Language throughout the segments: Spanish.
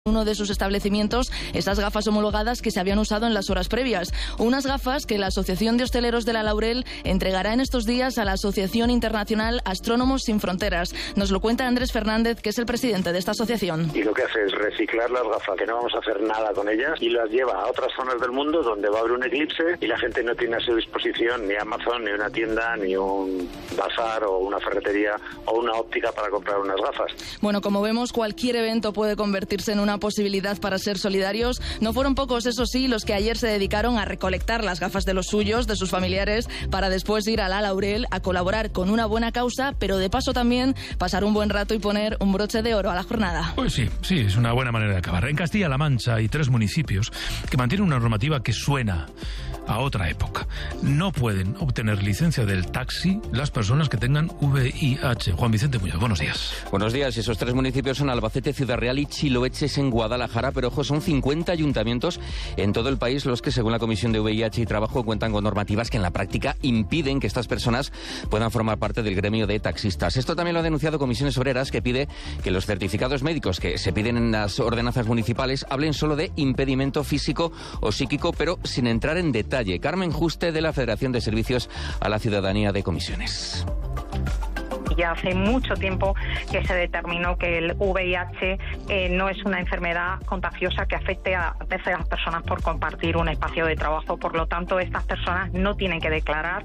uno de sus establecimientos esas gafas homologadas que se habían usado en las horas previas. Unas gafas que la Asociación de Hosteleros de La Laurel entregará en estos días a la Asociación Internacional Astrónomos Sin Fronteras. Nos lo cuenta Andrés Fernández, que es el presidente de esta asociación. Y lo que hace es reciclar las gafas, que no vamos a hacer nada con ellas, y las lleva a otras zonas del mundo donde va a haber un eclipse y la gente no tiene a su disposición ni Amazon, ni una tienda, ni un bazar o una ferretería o una óptica para comprar unas gafas. Bueno, como vemos, cualquier evento puede convertirse en una posibilidad para ser solidarios. No fueron pocos, eso sí, los que ayer se dedicaron a recolectar las gafas de los suyos, de sus familiares, para después ir a La Laurel a colaborar con una buena causa, pero de paso también pasar un buen rato y poner un broche de oro a la jornada. Pues sí, es una buena manera de acabar. En Castilla-La Mancha hay 3 municipios que mantienen una normativa que suena a otra época. No pueden obtener licencia del taxi las personas que tengan VIH. Juan Vicente Muñoz, buenos días. Buenos días. Esos 3 municipios son Albacete, Ciudad Real y Chiloeches en Guadalajara, pero ojo, son 50 ayuntamientos en todo el país los que, según la Comisión de VIH y Trabajo, cuentan con normativas que en la práctica impiden que estas personas puedan formar parte del gremio de taxistas. Esto también lo ha denunciado Comisiones Obreras, que pide que los certificados médicos que se piden en las ordenanzas municipales hablen solo de impedimento físico o psíquico, pero sin entrar en detalle. Carmen Juste, de la Federación de Servicios a la Ciudadanía de Comisiones. Ya hace mucho tiempo que se determinó que el VIH no es una enfermedad contagiosa que afecte a terceras personas por compartir un espacio de trabajo. Por lo tanto, estas personas no tienen que declarar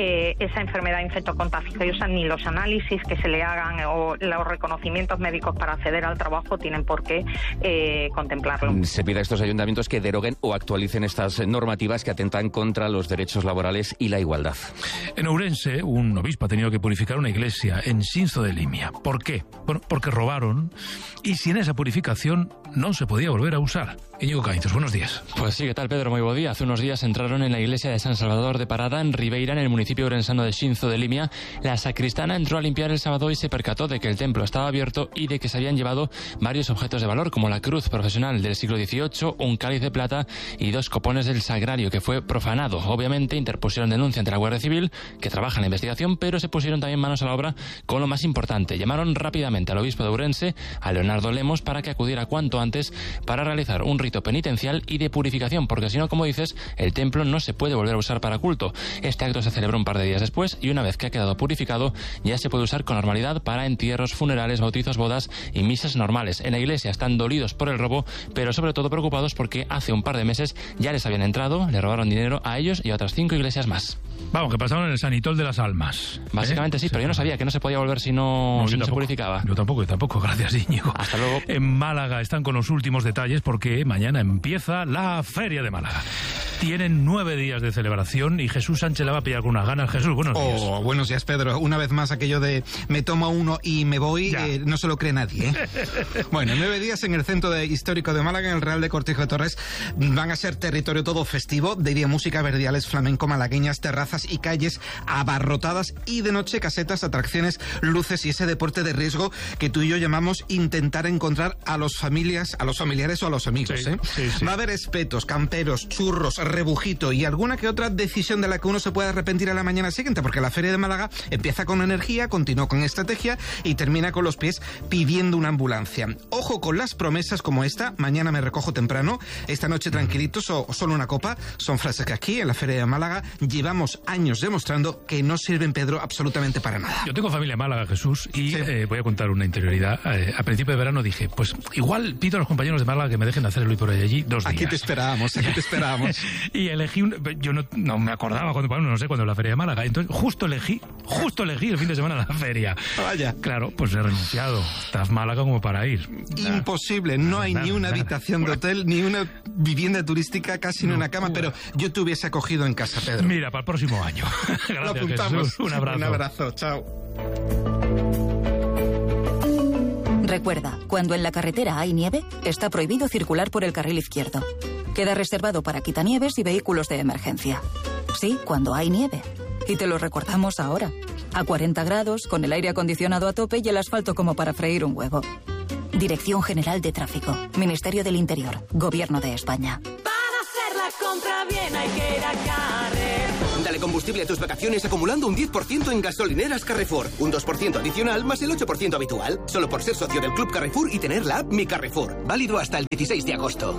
esa enfermedad infectocontagiosa, ni los análisis que se le hagan o los reconocimientos médicos para acceder al trabajo tienen por qué contemplarlo. Se pide a estos ayuntamientos que deroguen o actualicen estas normativas que atentan contra los derechos laborales y la igualdad. En Ourense, un obispo ha tenido que purificar una iglesia en Xinzo de Limia. ¿Por qué? Bueno, porque robaron y sin esa purificación no se podía volver a usar. Íñigo Cañitos, buenos días. Pues sí, ¿qué tal, Pedro? Muy buen día. Hace unos días entraron en la iglesia de San Salvador de Parada, en Ribeira, en el municipio orensano de Xinzo de Limia. La sacristana entró a limpiar el sábado y se percató de que el templo estaba abierto y de que se habían llevado varios objetos de valor, como la cruz profesional del siglo XVIII, un cáliz de plata y 2 copones del sagrario, que fue profanado. Obviamente interpusieron denuncia ante la Guardia Civil, que trabaja en la investigación, pero se pusieron también manos a la obra con lo más importante. Llamaron rápidamente al obispo de Ourense, a Leonardo Lemos, para que acudiera cuanto antes para realizar un rito penitencial y de purificación, porque si no, como dices, el templo no se puede volver a usar para culto. Este acto se celebró un par de días después y una vez que ha quedado purificado ya se puede usar con normalidad para entierros, funerales, bautizos, bodas y misas normales. En la iglesia están dolidos por el robo, pero sobre todo preocupados porque hace un par de meses ya les habían entrado, le robaron dinero a ellos y a otras 5 iglesias más. Vamos, que pasaron en el Sanitol de las Almas. Básicamente sí, pero yo no sabía que no se podía volver si no se purificaba. Yo tampoco, gracias, Íñigo. Hasta luego. En Málaga están con los últimos detalles porque mañana empieza la Feria de Málaga. Tienen 9 días de celebración y Jesús Sánchez la va a pillar con unas ganas. Jesús, buenos días. Buenos días, Pedro. Una vez más aquello de me tomo uno y me voy, no se lo cree nadie, ¿eh? Bueno, 9 días en el centro histórico de Málaga, en el Real de Cortijo de Torres. Van a ser territorio todo festivo. De día música, verdiales, flamenco, malagueñas, terrazas y calles abarrotadas, y de noche casetas, atracciones, luces y ese deporte de riesgo que tú y yo llamamos intentar encontrar a los familiares o a los amigos, ¿eh? Sí. Va a haber espetos, camperos, churros, rebujito y alguna que otra decisión de la que uno se puede arrepentir a la mañana siguiente, porque la Feria de Málaga empieza con energía, continúa con estrategia y termina con los pies pidiendo una ambulancia. Ojo con las promesas como esta: mañana me recojo temprano, esta noche tranquilitos o solo una copa. Son frases que aquí en la Feria de Málaga llevamos años demostrando que no sirven, Pedro, absolutamente para nada. Yo tengo familia en Málaga, Jesús, y voy a contar una interioridad. A principio de verano dije, pues igual pido a los compañeros de Málaga que me dejen hacer el hoy por allí 2 días. Aquí te esperábamos. Y elegí, yo no me acordaba no sé cuándo la Feria de Málaga, entonces justo elegí el fin de semana la feria. Vaya. Claro, pues he renunciado. Estás Málaga como para ir. Imposible, no hay ni una habitación de hotel, ni una vivienda turística, casi ni una cama, pero yo te hubiese acogido en casa, Pedro. Mira, para el próximo año. Gracias, lo apuntamos. Jesús. Un abrazo. Un abrazo, chao. Recuerda, cuando en la carretera hay nieve, está prohibido circular por el carril izquierdo. Queda reservado para quitanieves y vehículos de emergencia. Sí, cuando hay nieve. Y te lo recordamos ahora. A 40 grados, con el aire acondicionado a tope y el asfalto como para freír un huevo. Dirección General de Tráfico. Ministerio del Interior. Gobierno de España. Para hacer la compra bien hay que ir a Carrefour. Dale combustible a tus vacaciones acumulando un 10% en gasolineras Carrefour. Un 2% adicional más el 8% habitual. Solo por ser socio del Club Carrefour y tener la app Mi Carrefour. Válido hasta el 16 de agosto.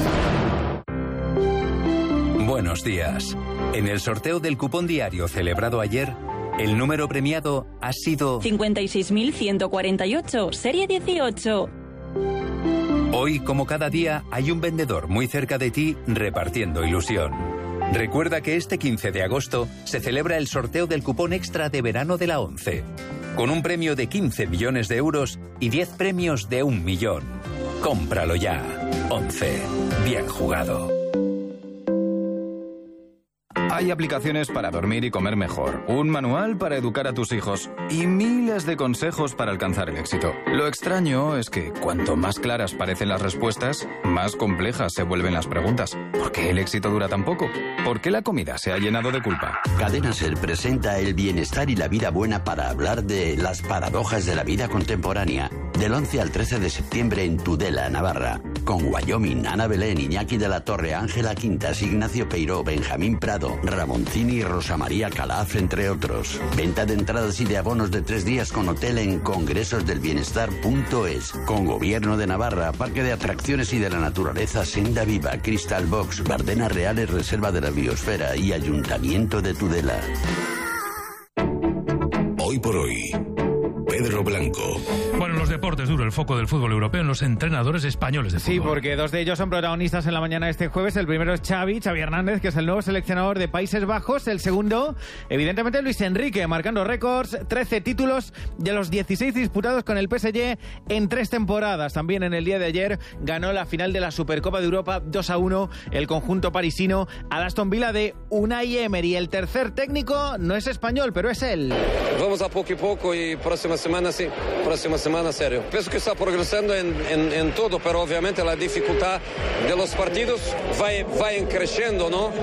Buenos días. En el sorteo del cupón diario celebrado ayer, el número premiado ha sido 56.148, serie 18. Hoy, como cada día, hay un vendedor muy cerca de ti repartiendo ilusión. Recuerda que este 15 de agosto se celebra el sorteo del cupón extra de verano de la ONCE, con un premio de 15 millones de euros y 10 premios de 1 millón. Cómpralo ya. ONCE. Bien jugado. Hay aplicaciones para dormir y comer mejor, un manual para educar a tus hijos y miles de consejos para alcanzar el éxito. Lo extraño es que cuanto más claras parecen las respuestas, más complejas se vuelven las preguntas. ¿Por qué el éxito dura tan poco? ¿Por qué la comida se ha llenado de culpa? Cadena Ser presenta el bienestar y la vida buena para hablar de las paradojas de la vida contemporánea. Del 11 al 13 de septiembre en Tudela, Navarra. Con Wyoming, Ana Belén, Iñaki de la Torre, Ángela Quintas, Ignacio Peiró, Benjamín Prado, Ramoncini y Rosa María Calaf, entre otros. Venta de entradas y de abonos de 3 días con hotel en congresosdelbienestar.es. Con Gobierno de Navarra, Parque de Atracciones y de la Naturaleza, Senda Viva, Crystal Box, Bardenas Reales, Reserva de la Biosfera y Ayuntamiento de Tudela. Hoy por hoy, Pedro Blanco. Bueno, los deportes, duro el foco del fútbol europeo en los entrenadores españoles de fútbol. Sí, porque 2 de ellos son protagonistas en la mañana de este jueves. El primero es Xavi Hernández, que es el nuevo seleccionador de Países Bajos. El segundo, evidentemente, Luis Enrique, marcando récords, 13 títulos de los 16 disputados con el PSG en 3 temporadas. También en el día de ayer ganó la final de la Supercopa de Europa 2-1 el conjunto parisino al Aston Villa de Unai Emery. El tercer técnico no es español, pero es él. Vamos a poco y poco y próxima semana sí, próxima semana serio. Pienso que está progresando en todo, pero obviamente la dificultad de los partidos va creciendo, ¿no?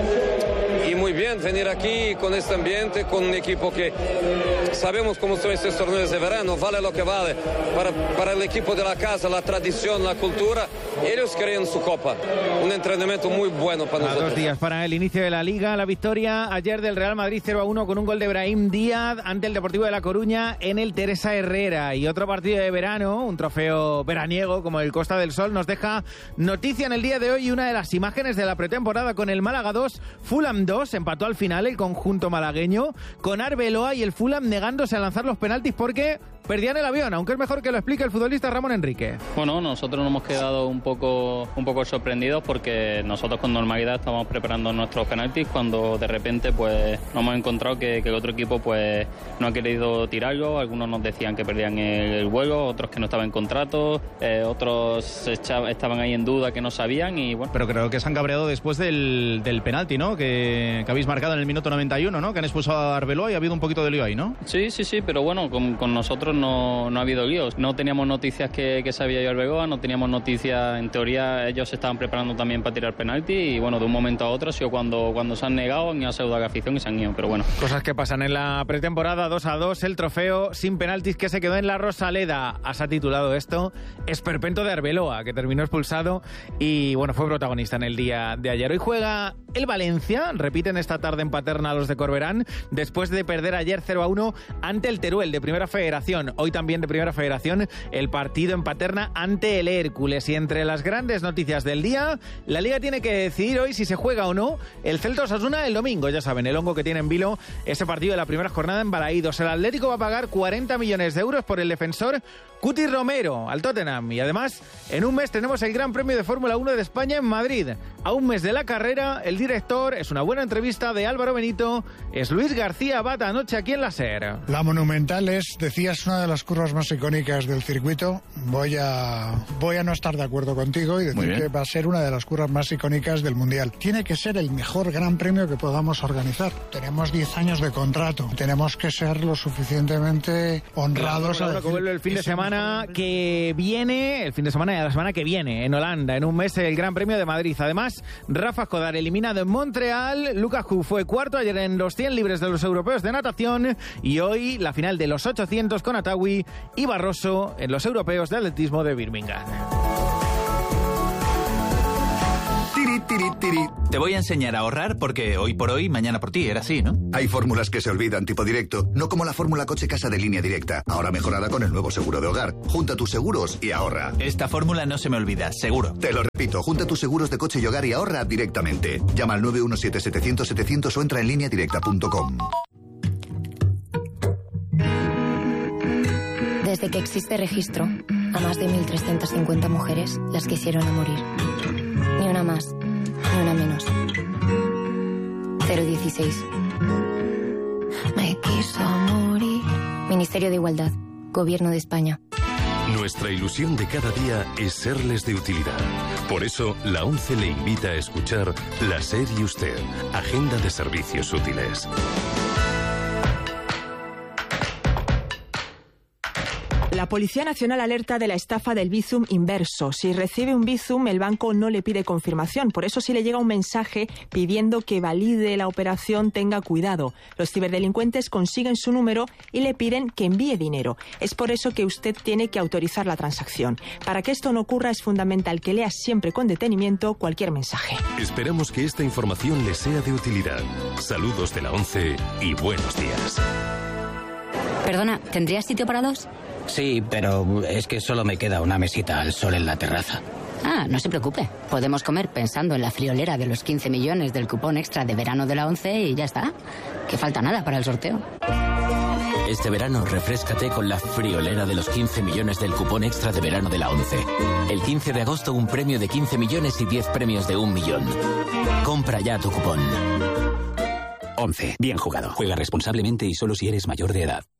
Y muy bien venir aquí con este ambiente, con un equipo que sabemos cómo son estos torneos de verano, vale lo que vale. Para el equipo de la casa, la tradición, la cultura, ellos creen su copa. Un entrenamiento muy bueno para nosotros. 2 días para el inicio de la Liga. La victoria ayer del Real Madrid 0-1 con un gol de Brahim Díaz ante el Deportivo de La Coruña en el Teresa Herrera. Y otro partido de verano, un trofeo veraniego como el Costa del Sol, nos deja noticia en el día de hoy, una de las imágenes de la pretemporada con el Málaga 2, Fulham 2, empató al final el conjunto malagueño, con Arbeloa y el Fulham negándose a lanzar los penaltis porque perdían el avión, aunque es mejor que lo explique el futbolista Ramón Enrique. Bueno, nosotros nos hemos quedado un poco sorprendidos porque nosotros con normalidad estábamos preparando nuestros penaltis cuando de repente pues nos hemos encontrado que el otro equipo pues no ha querido tirarlo. Algunos nos decían que perdían el vuelo, otros que no estaban en contrato, otros estaban ahí en duda, que no sabían y bueno. Pero creo que se han cabreado después del penalti, ¿no? Que habéis marcado en el minuto 91, ¿no? Que han expulsado a Arbeloa y ha habido un poquito de lío ahí, ¿no? Sí, pero bueno, con nosotros no ha habido líos. No teníamos noticias que se había ido Arbeloa, no teníamos noticias, en teoría ellos se estaban preparando también para tirar penalti y bueno, de un momento a otro ha sido cuando se han negado, han ido a saludar a la afición y se han ido, pero bueno. Cosas que pasan en la pretemporada. 2-2, el trofeo sin penaltis que se quedó en la Rosaleda. Has titulado esto Esperpento de Arbeloa, que terminó expulsado y bueno, fue protagonista en el día de ayer. Hoy juega el Valencia, repiten esta tarde en Paterna los de Corberán, después de perder ayer 0-1 ante el Teruel de Primera Federación. Hoy también de Primera Federación el partido en Paterna ante el Hércules. Y entre las grandes noticias del día, la Liga tiene que decidir hoy si se juega o no el Celta Osasuna el domingo. Ya saben, el hongo que tiene en vilo ese partido de la primera jornada en Balaídos. El Atlético va a pagar 40 millones de euros por el defensor Cuti Romero al Tottenham. Y además, en un mes tenemos el Gran Premio de Fórmula 1 de España en Madrid. A un mes de la carrera, el director, es una buena entrevista de Álvaro Benito, es Luis García Abad anoche aquí en la SER. La Monumental es, decías, una de las curvas más icónicas del circuito. Voy a no estar de acuerdo contigo y decir que va a ser una de las curvas más icónicas del Mundial. Tiene que ser el mejor Gran Premio que podamos organizar. Tenemos 10 años de contrato. Tenemos que ser lo suficientemente honrados. El fin de semana que viene, el fin de semana de la semana que viene, en Holanda, en un mes, el Gran Premio de Madrid. Además, Rafa Escodar eliminado en Montreal, Lucas Hu fue cuarto ayer en los 100 libres de los europeos de natación y hoy la final de los 800 con Atawi y Barroso en los europeos de atletismo de Birmingham. Tiri, tiri, tiri. Te voy a enseñar a ahorrar porque hoy por hoy, mañana por ti, era así, ¿no? Hay fórmulas que se olvidan, tipo directo, no como la fórmula coche-casa de Línea Directa, ahora mejorada con el nuevo seguro de hogar. Junta tus seguros y ahorra. Esta fórmula no se me olvida, seguro. Te lo repito, junta tus seguros de coche y hogar y ahorra directamente. Llama al 917-700-700 o entra en lineadirecta.com. Desde que existe registro, a más de 1.350 mujeres las quisieron a morir. Ni una más, ni una menos. 016. Me quiso morir. Ministerio de Igualdad, Gobierno de España. Nuestra ilusión de cada día es serles de utilidad. Por eso, la ONCE le invita a escuchar La SER y Usted, Agenda de Servicios Útiles. La Policía Nacional alerta de la estafa del Bizum inverso. Si recibe un Bizum, el banco no le pide confirmación. Por eso, si le llega un mensaje pidiendo que valide la operación, tenga cuidado. Los ciberdelincuentes consiguen su número y le piden que envíe dinero. Es por eso que usted tiene que autorizar la transacción. Para que esto no ocurra, es fundamental que lea siempre con detenimiento cualquier mensaje. Esperamos que esta información le sea de utilidad. Saludos de la ONCE y buenos días. Perdona, ¿tendrías sitio para dos? Sí, pero es que solo me queda una mesita al sol en la terraza. Ah, no se preocupe. Podemos comer pensando en la friolera de los 15 millones del cupón extra de verano de la ONCE y ya está. Que falta nada para el sorteo. Este verano, refréscate con la friolera de los 15 millones del cupón extra de verano de la ONCE. El 15 de agosto, un premio de 15 millones y 10 premios de 1 millón. Compra ya tu cupón. ONCE. Bien jugado. Juega responsablemente y solo si eres mayor de edad.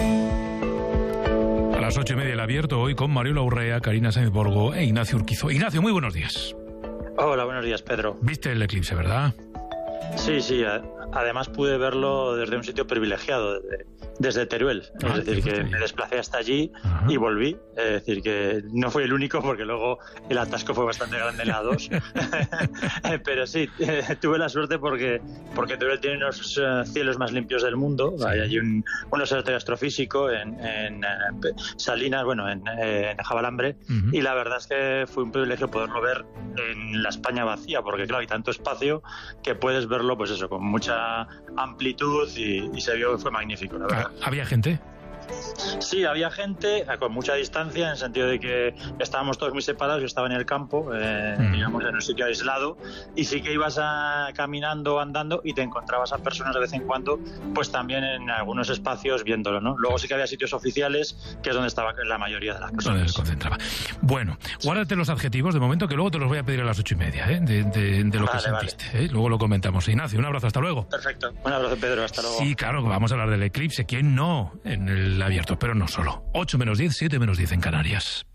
A las 8:30 el abierto hoy con Mariola Urrea, Karina Sáenz Borgo e Ignacio Urquizo. Ignacio, muy buenos días. Hola, buenos días, Pedro. ¿Viste el eclipse, verdad? Sí. Además pude verlo desde un sitio privilegiado, desde Teruel. Es decir, que me desplacé hasta allí y volví. Es decir, que no fui el único porque luego el atasco fue bastante grande en la 2. Pero sí, tuve la suerte porque Teruel tiene unos cielos más limpios del mundo. Hay allí un observatorio astrofísico en Salinas, en Jabalambre. Y la verdad es que fue un privilegio poderlo ver en la España vacía, porque claro, hay tanto espacio que puedes verlo, pues eso, con mucha amplitud y se vio, fue magnífico, la verdad. ¿Había gente? Sí, había gente con mucha distancia, en el sentido de que estábamos todos muy separados. Yo estaba en el campo, digamos, en un sitio aislado, y sí que ibas caminando, andando, y te encontrabas a personas de vez en cuando, pues también en algunos espacios viéndolo, ¿no? Luego sí que había sitios oficiales, que es donde estaba la mayoría de las personas. Donde se concentraba. Bueno, guárdate los adjetivos de momento, que luego te los voy a pedir a las 8:30, de lo que sentiste. Luego lo comentamos. Ignacio, un abrazo, hasta luego. Perfecto, un abrazo, Pedro, hasta luego. Sí, claro, vamos a hablar del eclipse. ¿Quién no? En el abierto, pero no solo. 8:10, 7:10 en Canarias.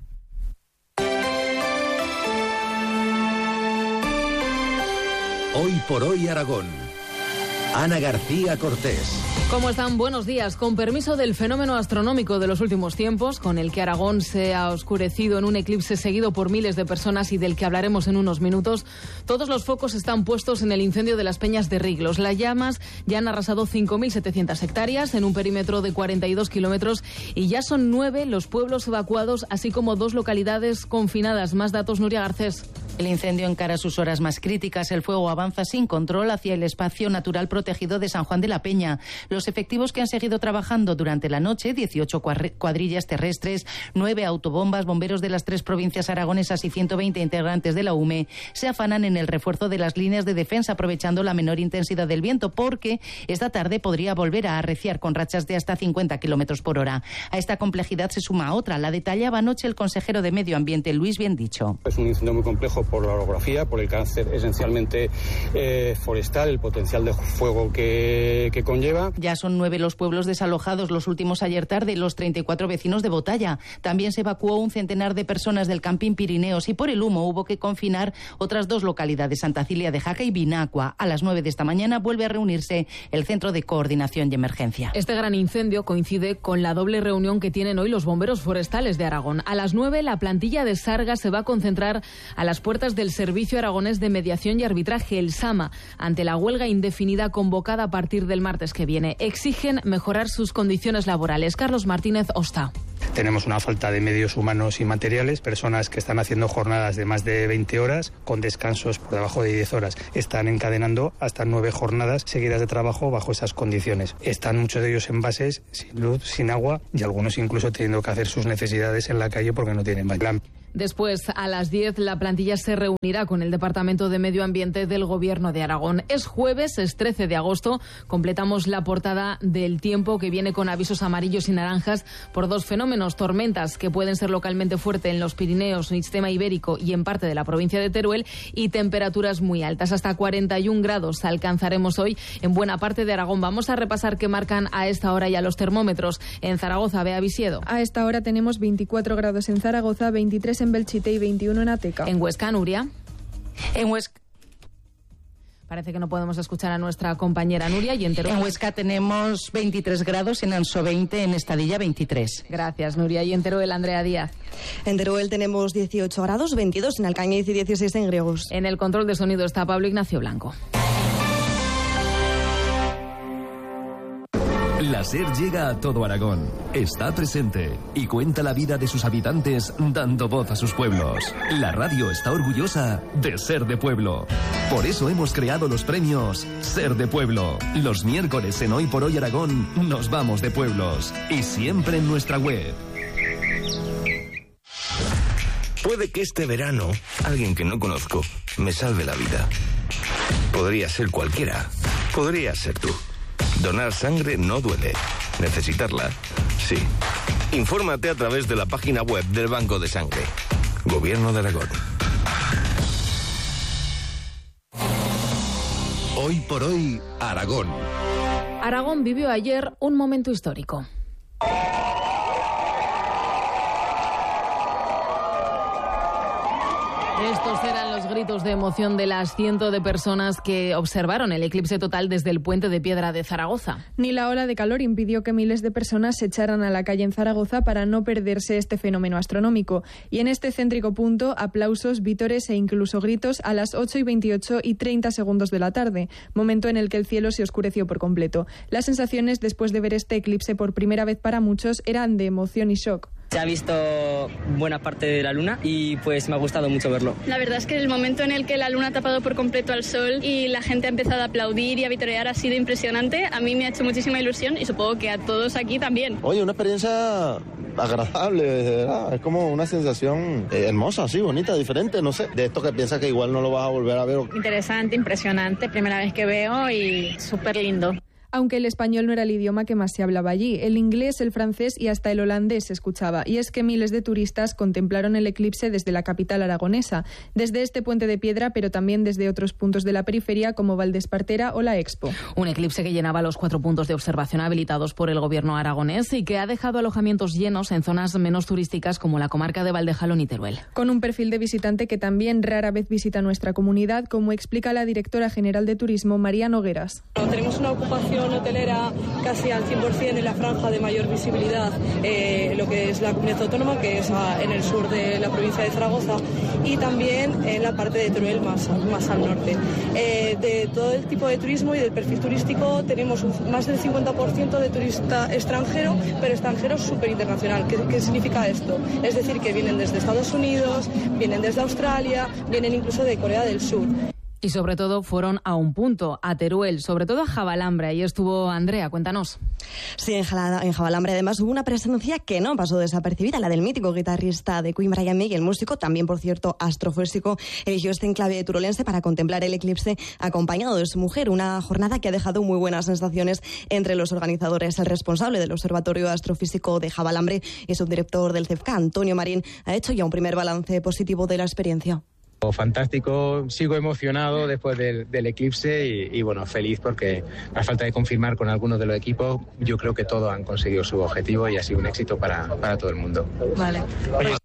Hoy por hoy Aragón. Ana García Cortés. ¿Cómo están? Buenos días. Con permiso del fenómeno astronómico de los últimos tiempos, con el que Aragón se ha oscurecido en un eclipse seguido por miles de personas y del que hablaremos en unos minutos, todos los focos están puestos en el incendio de las Peñas de Riglos. Las llamas ya han arrasado 5.700 hectáreas en un perímetro de 42 kilómetros y ya son 9 los pueblos evacuados, así como 2 localidades confinadas. Más datos, Nuria Garcés. El incendio encara sus horas más críticas. El fuego avanza sin control hacia el espacio natural protegido de San Juan de la Peña. Los efectivos que han seguido trabajando durante la noche, 18 cuadrillas terrestres, 9 autobombas, bomberos de las 3 provincias aragonesas y 120 integrantes de la UME, se afanan en el refuerzo de las líneas de defensa, aprovechando la menor intensidad del viento, porque esta tarde podría volver a arreciar con rachas de hasta 50 kilómetros por hora. A esta complejidad se suma otra. La detallaba anoche el consejero de Medio Ambiente, Luis Biendicho. Es un incendio muy complejo por la orografía, por el cáncer esencialmente forestal, el potencial de fuego que conlleva. Ya son 9 los pueblos desalojados, los últimos ayer tarde, los 34 vecinos de Botalla. También se evacuó un centenar de personas del Campín Pirineos y por el humo hubo que confinar otras 2 localidades, Santa Cilia de Jaca y Binacua. A las 9 de esta mañana vuelve a reunirse el Centro de Coordinación y Emergencia. Este gran incendio coincide con la doble reunión que tienen hoy los bomberos forestales de Aragón. A las 9 la plantilla de Sarga se va a concentrar a las puertas del Servicio Aragonés de Mediación y Arbitraje, el SAMA, ante la huelga indefinida convocada a partir del martes que viene. Exigen mejorar sus condiciones laborales. Carlos Martínez Osta. Tenemos una falta de medios humanos y materiales, personas que están haciendo jornadas de más de 20 horas con descansos por debajo de 10 horas. Están encadenando hasta 9 jornadas seguidas de trabajo bajo esas condiciones. Están muchos de ellos en bases, sin luz, sin agua y algunos incluso teniendo que hacer sus necesidades en la calle porque no tienen baño. Después, a las 10, la plantilla se reunirá con el Departamento de Medio Ambiente del Gobierno de Aragón. Es jueves, es 13 de agosto. Completamos la portada del tiempo, que viene con avisos amarillos y naranjas por 2 fenómenos. Tormentas que pueden ser localmente fuertes en los Pirineos, en el sistema ibérico y en parte de la provincia de Teruel, y temperaturas muy altas. Hasta 41 grados alcanzaremos hoy en buena parte de Aragón. Vamos a repasar qué marcan a esta hora ya los termómetros. En Zaragoza, Bea Visiedo. A esta hora tenemos 24 grados en Zaragoza, 23 en Belchite y 21 en Ateca. En Huesca, Nuria. En Huesca. Parece que no podemos escuchar a nuestra compañera Nuria. Y en Teruel. En Huesca tenemos 23 grados, en Anso 20, en Estadilla 23. Gracias, Nuria. Y en Teruel, Andrea Díaz. En Teruel tenemos 18 grados, 22 en Alcañiz y 16 en Griegos. En el control de sonido está Pablo Ignacio Blanco. La SER llega a todo Aragón, está presente y cuenta la vida de sus habitantes dando voz a sus pueblos. La radio está orgullosa de ser de pueblo. Por eso hemos creado los premios Ser de Pueblo. Los miércoles en Hoy por Hoy Aragón nos vamos de pueblos y siempre en nuestra web. Puede que este verano alguien que no conozco me salve la vida. Podría ser cualquiera, podría ser tú. Donar sangre no duele. Necesitarla, sí. Infórmate a través de la página web del Banco de Sangre. Gobierno de Aragón. Hoy por Hoy, Aragón. Aragón vivió ayer un momento histórico. Estos eran los gritos de emoción de las cientos de personas que observaron el eclipse total desde el Puente de Piedra de Zaragoza. Ni la ola de calor impidió que miles de personas se echaran a la calle en Zaragoza para no perderse este fenómeno astronómico. Y en este céntrico punto, aplausos, vítores e incluso gritos a las 8:28 y 30 segundos de la tarde, momento en el que el cielo se oscureció por completo. Las sensaciones después de ver este eclipse por primera vez para muchos eran de emoción y shock. Se ha visto buena parte de la luna y pues me ha gustado mucho verlo. La verdad es que el momento en el que la luna ha tapado por completo al sol y la gente ha empezado a aplaudir y a vitorear ha sido impresionante. A mí me ha hecho muchísima ilusión y supongo que a todos aquí también. Oye, una experiencia agradable, de verdad. Es como una sensación hermosa, así, bonita, diferente, no sé. De esto que piensas que igual no lo vas a volver a ver. Interesante, impresionante, primera vez que veo y súper lindo. Aunque el español no era el idioma que más se hablaba allí, el inglés, el francés y hasta el holandés se escuchaba. Y es que miles de turistas contemplaron el eclipse desde la capital aragonesa, desde este Puente de Piedra, pero también desde otros puntos de la periferia como Valdespartera o la Expo. Un eclipse que llenaba los 4 puntos de observación habilitados por el gobierno aragonés y que ha dejado alojamientos llenos en zonas menos turísticas como la comarca de Valdejalón y Teruel. Con un perfil de visitante que también rara vez visita nuestra comunidad, como explica la directora general de Turismo, María Nogueras. Tenemos una ocupación hotelera casi al 100% en la franja de mayor visibilidad, lo que es la comunidad autónoma, que es en el sur de la provincia de Zaragoza, y también en la parte de Teruel más al norte. De todo el tipo de turismo y del perfil turístico tenemos más del 50% de turista extranjero, pero extranjero súper internacional. ¿Qué significa esto? Es decir, que vienen desde Estados Unidos, vienen desde Australia, vienen incluso de Corea del Sur. Y sobre todo fueron a un punto, a Teruel, sobre todo a Javalambre. Ahí estuvo Andrea, cuéntanos. Sí, en Javalambre además hubo una presencia que no pasó desapercibida, la del mítico guitarrista de Queen, Brian May, y el músico, también por cierto astrofísico, eligió este enclave turolense para contemplar el eclipse acompañado de su mujer. Una jornada que ha dejado muy buenas sensaciones entre los organizadores. El responsable del Observatorio Astrofísico de Javalambre y subdirector del CEFCA, Antonio Marín, ha hecho ya un primer balance positivo de la experiencia. Fantástico, sigo emocionado después del eclipse y bueno, feliz porque a falta de confirmar con algunos de los equipos, yo creo que todos han conseguido su objetivo y ha sido un éxito para todo el mundo. Vale.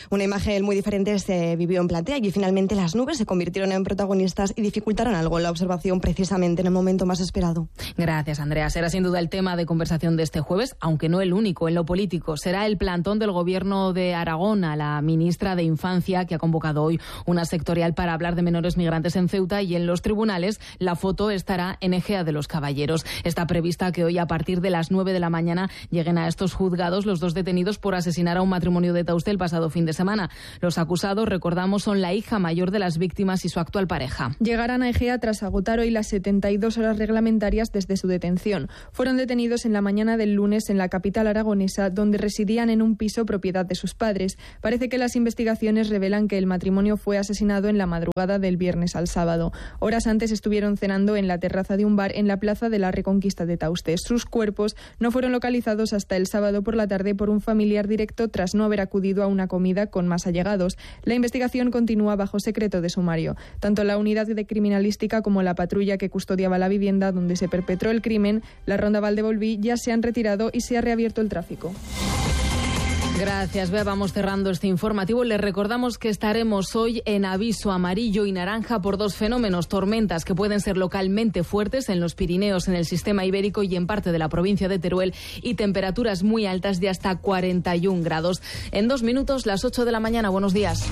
Una imagen muy diferente se vivió en platea y finalmente las nubes se convirtieron en protagonistas y dificultaron algo la observación precisamente en el momento más esperado. Gracias, Andrea. Será sin duda el tema de conversación de este jueves, aunque no el único. En lo político será el plantón del Gobierno de Aragón a la ministra de Infancia, que ha convocado hoy una sectorial para hablar de menores migrantes en Ceuta, y en los tribunales la foto estará en Ejea de los Caballeros. Está prevista que hoy a partir de las 9 de la mañana lleguen a estos juzgados los 2 detenidos por asesinar a un matrimonio de Tauste el pasado fin de semana. Los acusados, recordamos, son la hija mayor de las víctimas y su actual pareja. Llegarán a Ejea tras agotar hoy las 72 horas reglamentarias desde su detención. Fueron detenidos en la mañana del lunes en la capital aragonesa, donde residían en un piso propiedad de sus padres. Parece que las investigaciones revelan que el matrimonio fue asesinado en la madrugada del viernes al sábado. Horas antes estuvieron cenando en la terraza de un bar en la plaza de la Reconquista de Tauste. Sus cuerpos no fueron localizados hasta el sábado por la tarde por un familiar directo tras no haber acudido a una comida con más allegados. La investigación continúa bajo secreto de sumario. Tanto la unidad de criminalística como la patrulla que custodiaba la vivienda donde se perpetró el crimen, la Ronda Valdebolví, ya se han retirado y se ha reabierto el tráfico. Gracias, Bea. Vamos cerrando este informativo. Les recordamos que estaremos hoy en aviso amarillo y naranja por 2 fenómenos: tormentas que pueden ser localmente fuertes en los Pirineos, en el sistema ibérico y en parte de la provincia de Teruel, y temperaturas muy altas de hasta 41 grados. En 2 minutos, las 8 de la mañana. Buenos días.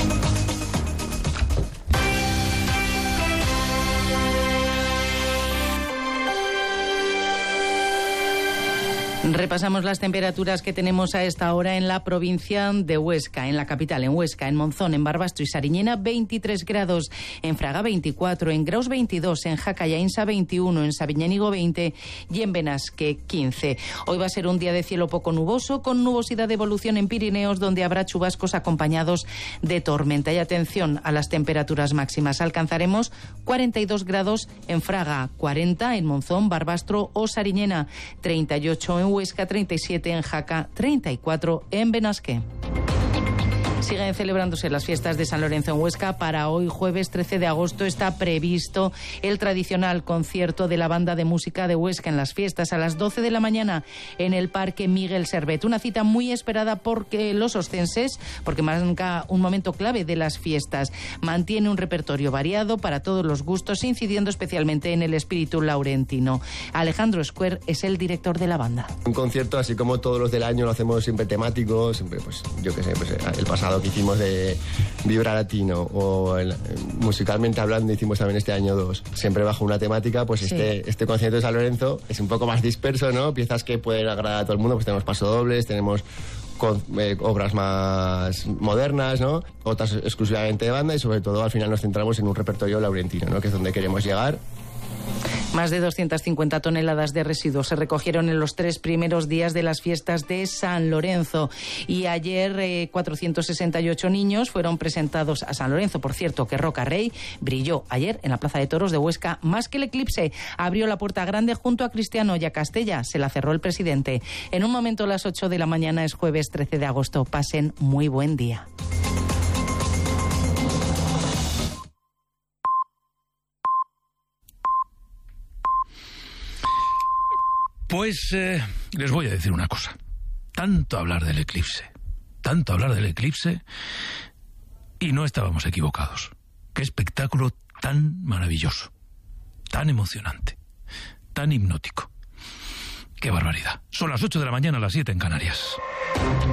Repasamos las temperaturas que tenemos a esta hora en la provincia de Huesca, en la capital, en Huesca, en Monzón, en Barbastro y Sariñena, 23 grados, en Fraga 24, en Graus 22, en Jaca y Ainsa 21, en Sabiñánigo 20 y en Benasque 15. Hoy va a ser un día de cielo poco nuboso, con nubosidad de evolución en Pirineos, donde habrá chubascos acompañados de tormenta. Y atención a las temperaturas máximas. Alcanzaremos 42 grados en Fraga, 40 en Monzón, Barbastro o Sariñena, 38 en Huesca, 37 en Jaca, 34 en Benasque. Siguen celebrándose las fiestas de San Lorenzo en Huesca. Para hoy, jueves 13 de agosto, está previsto el tradicional concierto de la Banda de Música de Huesca en las fiestas a las 12 de la mañana en el Parque Miguel Servet. Una cita muy esperada porque los oscenses, porque marca un momento clave de las fiestas. Mantiene un repertorio variado para todos los gustos, incidiendo especialmente en el espíritu laurentino. Alejandro Escuer es el director de la banda. Un concierto, así como todos los del año, lo hacemos siempre temático, siempre, pues, yo qué sé, pues, el pasado que hicimos de Vibra Latino o musicalmente hablando hicimos también este año 2, siempre bajo una temática. Pues sí. Este concierto de San Lorenzo es un poco más disperso, ¿no? Piezas que pueden agradar a todo el mundo, pues tenemos pasodobles, tenemos obras más modernas, ¿no? Otras exclusivamente de banda, y sobre todo al final nos centramos en un repertorio laurentino, ¿no? Que es donde queremos llegar. Más de 250 toneladas de residuos se recogieron en los 3 primeros días de las fiestas de San Lorenzo. Y ayer 468 niños fueron presentados a San Lorenzo. Por cierto, que Roca Rey brilló ayer en la Plaza de Toros de Huesca más que el eclipse. Abrió la puerta grande junto a Cristiano, y a Castella se la cerró el presidente. En un momento, a las 8 de la mañana, es jueves 13 de agosto. Pasen muy buen día. Pues les voy a decir una cosa. Tanto hablar del eclipse, y no estábamos equivocados. Qué espectáculo tan maravilloso, tan emocionante, tan hipnótico. Qué barbaridad. Son las 8 de la mañana, las 7 en Canarias.